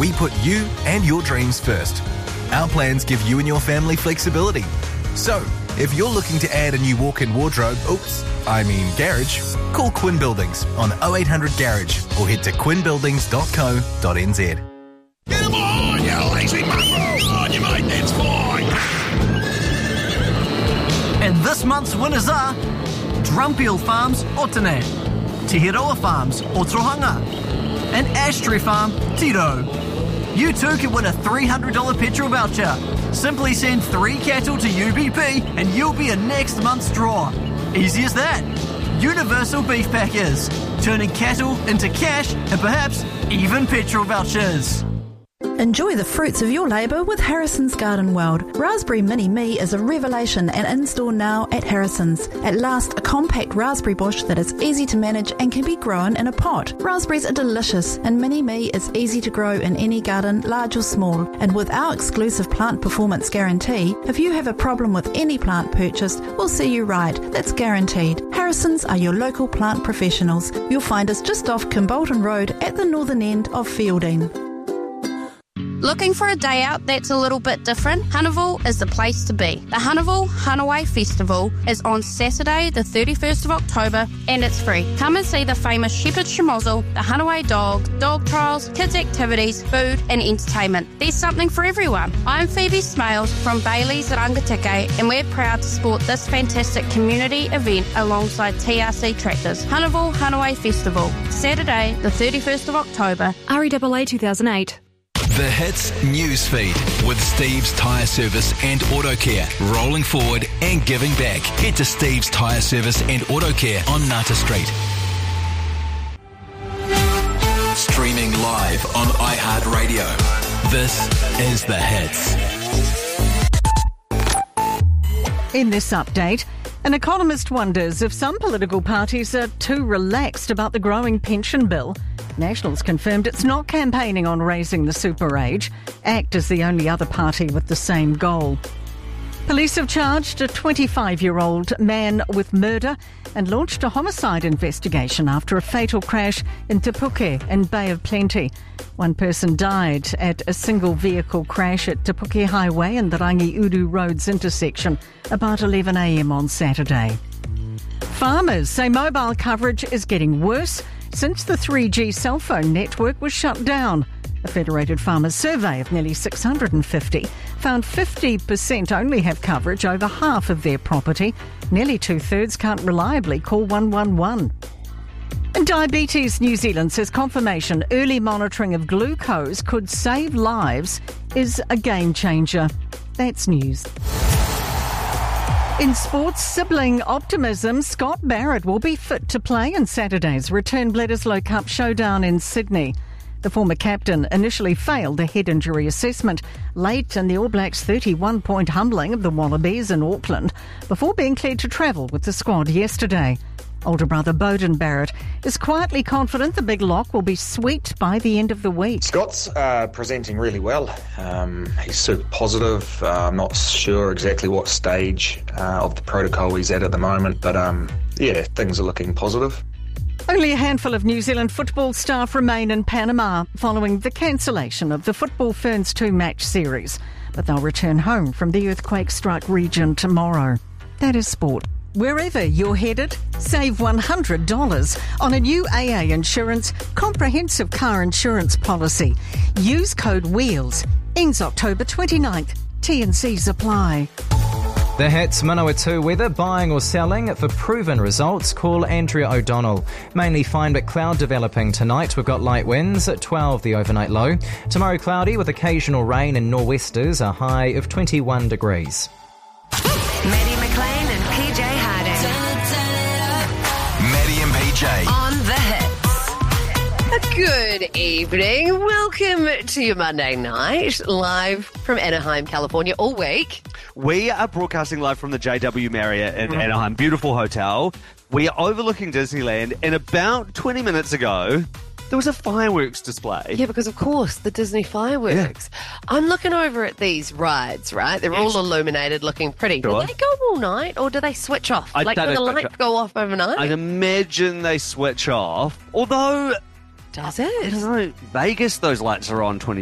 we put you and your dreams first. Our plans give you and your family flexibility. So, if you're looking to add a new walk-in wardrobe, garage, call Quinn Buildings on 0800 Garage or head to quinnbuildings.co.nz. Get him on, you lazy mongrel! On you, mate, that's fine! And this month's winners are Drumpeel Farms, Otanen, Te Hiroa Farms, Otorohanga, and Ashtray Farm, Tiro. You too can win a $300 petrol voucher. Simply send 3 cattle to UBP and you'll be in next month's draw. Easy as that. Universal Beef Packers, turning cattle into cash and perhaps even petrol vouchers. Enjoy the fruits of your labour with Harrison's Garden World. Raspberry Mini Me is a revelation and in store now at Harrison's. At last, a compact raspberry bush that is easy to manage and can be grown in a pot. Raspberries are delicious and Mini Me is easy to grow in any garden, large or small. And with our exclusive plant performance guarantee, if you have a problem with any plant purchased, we'll see you right. That's guaranteed. Harrison's are your local plant professionals. You'll find us just off Kimbolton Road at the northern end of Fielding. Looking for a day out that's a little bit different? Hunneville is the place to be. The Hunneville Hanaway Festival is on Saturday the 31st of October and it's free. Come and see the famous Shepherd Schmozzle, the Hanaway Dogs, dog trials, kids activities, food and entertainment. There's something for everyone. I'm Phoebe Smales from Bailey's at Rangatike and we're proud to support this fantastic community event alongside TRC Tractors. Hunneville Hanaway Festival, Saturday the 31st of October. REAA 2008. The Hits Newsfeed with Steve's Tyre Service and Auto Care. Rolling forward and giving back. Head to Steve's Tyre Service and Auto Care on Nata Street. Streaming live on iHeartRadio. This is The Hits. In this update, an economist wonders if some political parties are too relaxed about the growing pension bill. Nationals confirmed it's not campaigning on raising the super age. ACT is the only other party with the same goal. Police have charged a 25-year-old man with murder and launched a homicide investigation after a fatal crash in Te Puke in Bay of Plenty. One person died at a single vehicle crash at Te Puke Highway and the Rangiuru Roads intersection about 11 a.m. on Saturday. Farmers say mobile coverage is getting worse since the 3G cell phone network was shut down. A Federated Farmers survey of nearly 650 found 50% only have coverage over half of their property. Nearly two-thirds can't reliably call 111. And Diabetes New Zealand says confirmation early monitoring of glucose could save lives is a game changer. That's news. In sports, sibling optimism, Scott Barrett will be fit to play in Saturday's return Bledisloe Cup showdown in Sydney. The former captain initially failed a head injury assessment late in the All Blacks' 31-point humbling of the Wallabies in Auckland before being cleared to travel with the squad yesterday. Older brother Beauden Barrett is quietly confident the big lock will be sweet by the end of the week. Scott's presenting really well. He's super positive. I'm not sure exactly what stage of the protocol he's at the moment, but things are looking positive. Only a handful of New Zealand football staff remain in Panama following the cancellation of the Football Ferns 2-match series, but they'll return home from the earthquake-struck region tomorrow. That is sport. Wherever you're headed, save $100 on a new AA Insurance comprehensive car insurance policy. Use code WHEELS. Ends October 29th. T&Cs apply. The Hits Manawatu weather, buying or selling. For proven results, call Andrea O'Donnell. Mainly fine but cloud developing tonight. We've got light winds at 12, the overnight low. Tomorrow cloudy with occasional rain and nor'westers, a high of 21 degrees. Maddie McLean and PJ Harding. Maddie and PJ. On The Hits. Good evening. Welcome to your Monday night, live from Anaheim, California, all week. We are broadcasting live from the JW Marriott in Anaheim. Beautiful hotel. We are overlooking Disneyland, and about 20 minutes ago, there was a fireworks display. Yeah, because of course, the Disney fireworks. Yeah. I'm looking over at these rides, right? They're all illuminated, looking pretty. Sure. Do they go all night, or do they switch off? Do the lights go off overnight? I'd imagine they switch off. Although, does it? I don't know. Vegas, those lights are on 20